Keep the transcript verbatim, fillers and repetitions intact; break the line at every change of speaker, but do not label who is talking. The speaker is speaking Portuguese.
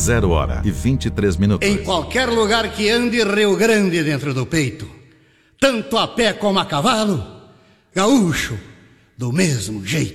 zero hora e vinte e três minutos.
Em qualquer lugar que ande, Rio Grande dentro do peito, tanto a pé como a cavalo, gaúcho, do mesmo jeito.